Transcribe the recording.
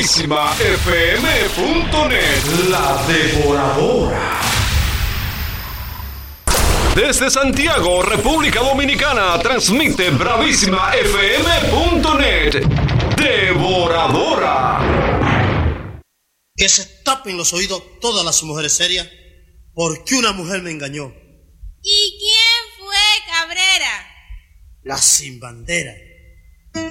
BravísimaFM.net, la devoradora. Desde Santiago, República Dominicana, transmite BravísimaFM.net, devoradora. Que se tapen los oídos todas las mujeres serias, porque una mujer me engañó. ¿Y quién fue, Cabrera? La sin bandera.